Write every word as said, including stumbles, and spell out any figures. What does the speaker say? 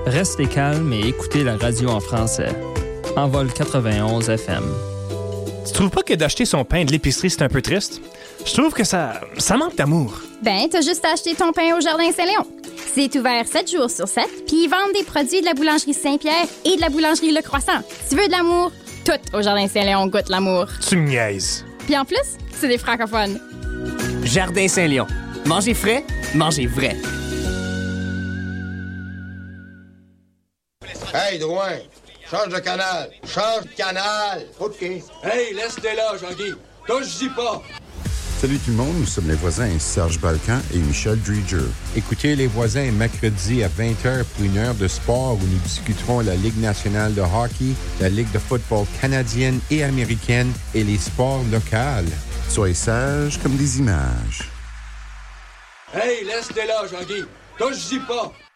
Restez calme et écoutez la radio en français. Envol quatre-vingt-onze F M. Tu trouves pas que d'acheter son pain de l'épicerie, c'est un peu triste? Je trouve que ça, ça manque d'amour. Ben, t'as juste à acheter ton pain au Jardin Saint-Léon. C'est ouvert sept jours sur sept, puis ils vendent des produits de la boulangerie Saint-Pierre et de la boulangerie Le Croissant. Si tu veux de l'amour, tout au Jardin Saint-Léon goûte l'amour. Tu me niaises. Puis en plus, c'est des francophones. Jardin Saint-Léon. Mangez frais, mangez vrai. Hey, Drouin, change de canal. Change de canal. OK. Hey, laisse-les là, Jean-Guy. Touche-y pas. Salut tout le monde, nous sommes les voisins Serge Balkan et Michel Dreger. Écoutez Les Voisins mercredi à vingt heures pour une heure de sport où nous discuterons la Ligue nationale de hockey, la Ligue de football canadienne et américaine et les sports locaux. Soyez sages comme des images. Hey, laisse-les là, Jean-Guy. Touche-y pas.